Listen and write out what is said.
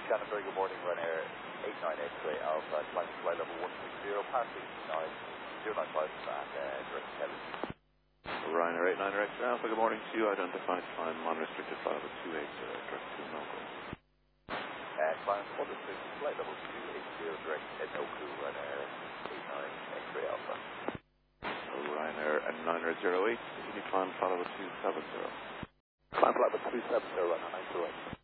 Shannon, very good morning. Ryanair 89X-ray Alpha, climb to flight level 160, passing 9095 and direct to Kevin. Ryanair 89X-ray Alpha, good morning to you. Identified climb unrestricted flight level 280, direct to Noku. Climb 160, flight level 280, direct to Noku, Ryanair 89X-ray Alpha. Ryanair 9008, continue climb flight level 270. Climb flight level 270, Ryanair 908.